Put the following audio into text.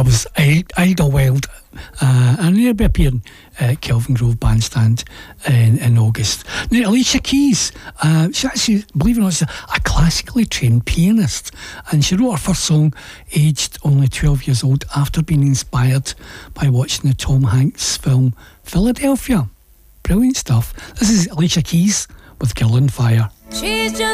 that was Idlewild, and they'll be appearing at Kelvin Grove Bandstand in August. Now, Alicia Keys, she's actually, believe it or not, she's a classically trained pianist, and she wrote her first song aged only 12 years old after being inspired by watching the Tom Hanks film Philadelphia. Brilliant stuff. This is Alicia Keys with Girl on Fire. She's just